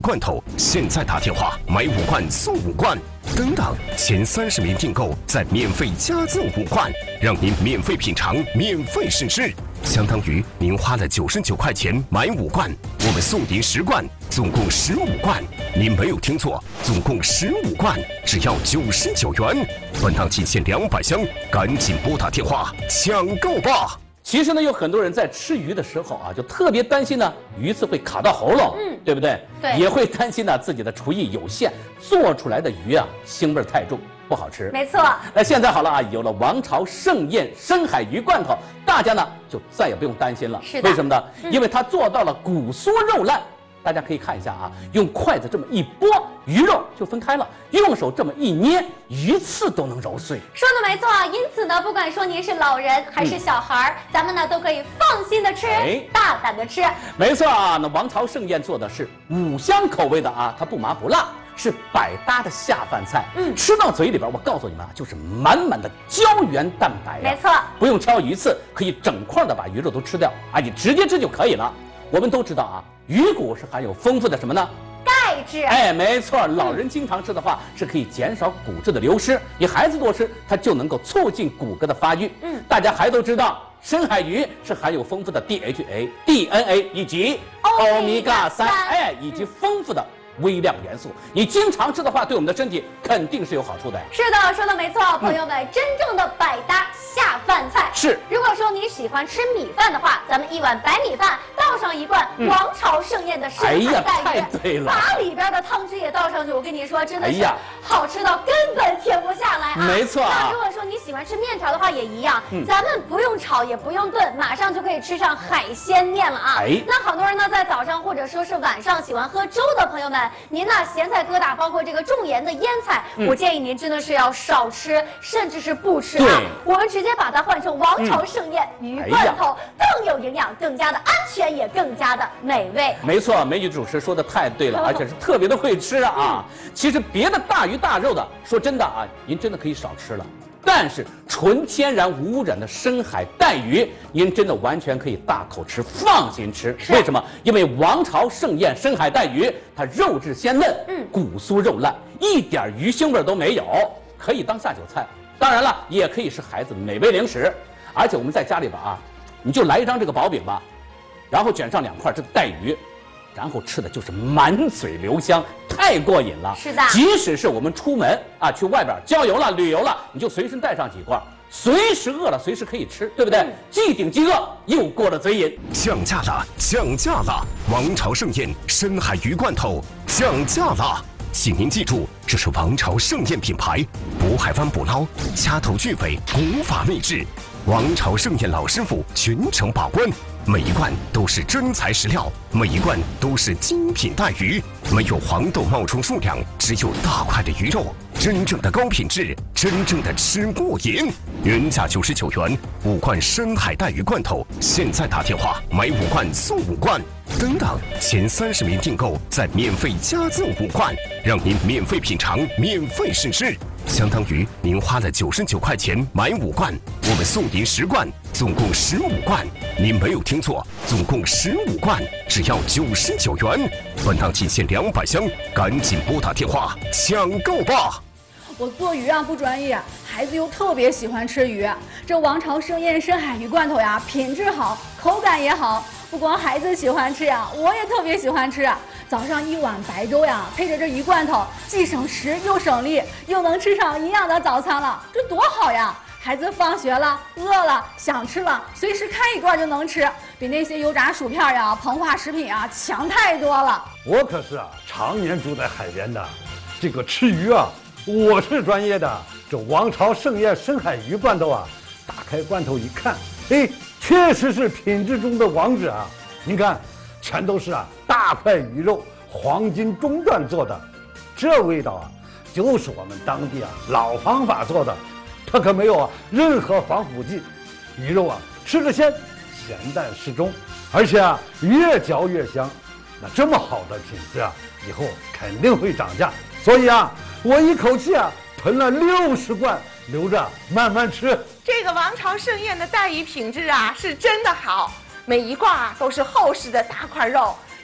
罐头，现在打电话买5罐送5罐，等等，前30名订购再免费加赠5罐，让您免费品尝，免费试吃，相当于您花了99块钱买5罐，我们送您10罐，总共15罐。您没有听错，总共15罐，只要99元。本档仅限200箱，赶紧拨打电话抢购吧！ 其实呢，有很多人在吃鱼的时候啊，就特别担心呢，鱼刺会卡到喉咙，对不对？ 对， 也会担心呢自己的厨艺有限，做出来的鱼啊腥味太重，不好吃。 没错。 那现在好了啊，有了王朝盛宴深海鱼罐头，大家呢就再也不用担心了。 是的。 为什么呢？因为它做到了骨酥肉烂。大家可以看一下啊，用筷子这么一拨，鱼肉就分开了；用手这么一捏，鱼刺都能揉碎。 说的没错，因此呢，不管说您是老人还是小孩咱们呢都可以放心的吃，大胆的吃。 没错啊，那王朝盛宴做的是5香口味的啊，它不麻不辣，是百搭的下饭菜。吃到嘴里边，我告诉你们啊，就是满满的胶原蛋白呀。 没错， 不用挑鱼刺，可以整块的把鱼肉都吃掉啊，你直接吃就可以了。我们都知道啊，鱼骨是含有丰富的什么呢？ 钙质。 哎，没错，老人经常吃的话是可以减少骨质的流失，你孩子多吃，它就能够促进骨骼的发育。大家还都知道，深海鱼是含有丰富的 DHA、DNA 以及欧米伽3，以及丰富的微量元素，你经常吃的话，对我们的身体肯定是有好处的。 是的，说的没错，朋友们，真正的百搭下饭菜是。 如果说你喜欢吃米饭的话，咱们1碗白米饭倒上1罐王朝盛宴的深海带鱼， 太对了， 把里边的汤汁也倒上去，我跟你说，真的是好吃到根本停不下来啊！ 没错。 那如果说你喜欢吃面条的话，也一样，咱们不用炒也不用炖，马上就可以吃上海鲜面了啊！那好多人呢，在早上或者说是晚上喜欢喝粥的朋友们，您呢咸菜疙瘩，包括这个重盐的腌菜，我建议您真的是要少吃，甚至是不吃啊！我们直接把它换成王朝盛宴鱼罐头，更有营养，更加的安全，也更加的美味。 没错，美女主持说的太对了，而且是特别的会吃啊！其实别的大鱼大肉的，说真的啊，您真的可以少吃了。但是纯天然无污染的深海带鱼，您真的完全可以大口吃，放心吃。为什么？因为王朝盛宴深海带鱼，它肉质鲜嫩，骨酥肉烂，一点鱼腥味都没有，可以当下酒菜。当然了，也可以是孩子美味零食。而且我们在家里边啊，你就来一张这个薄饼吧，然后卷上2块这个带鱼，然后吃的就是满嘴留香，太过瘾了。 是的， 即使是我们出门啊，去外边郊游了、旅游了，你就随身带上几罐，随时饿了随时可以吃，对不对？既顶饥饿，又过了嘴瘾。 降价了，降价了！王朝盛宴深海鱼罐头降价了！请您记住，这是王朝盛宴品牌，渤海湾捕捞，掐头去尾，古法秘制。王朝盛宴老师傅全程把关，每一罐都是真材实料，每一罐都是精品带鱼，没有黄豆冒充数量，只有大块的鱼肉，真正的高品质，真正的吃过瘾。原价99元，5罐深海带鱼罐头，现在打电话买5罐送5罐，等等，前30名订购再免费加赠5罐，让您免费品尝，免费试吃。相当于您花了99块钱买5罐，我们送您10罐，总共15罐。您没有听错，总共15罐，只要99元。本档仅限200箱，赶紧拨打电话抢购吧！ 我做鱼啊不专业，孩子又特别喜欢吃鱼。这王朝盛宴深海鱼罐头呀，品质好，口感也好。不光孩子喜欢吃呀，我也特别喜欢吃。早上1碗白粥呀，配着这鱼罐头，既省时又省力，又能吃上营养的早餐了，这多好呀！孩子放学了、饿了、想吃了，随时开1罐就能吃，比那些油炸薯片呀、膨化食品啊强太多了。 我可是常年住在海边的，这个吃鱼啊，我是专业的。这王朝盛宴深海鱼罐头啊，打开罐头一看，确实是品质中的王者啊！您看，全都是大块鱼肉，黄金中段做的，这味道就是我们当地老方法做的，它可没有任何防腐剂，鱼肉吃着鲜，咸淡适中，而且越嚼越香。那这么好的品质以后肯定会涨价，所以我一口气囤了60罐，留着慢慢吃。 这个王朝盛宴的带鱼品质是真的好，每一罐都是厚实的大块肉，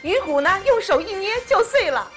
鱼骨呢用手一捏就碎了。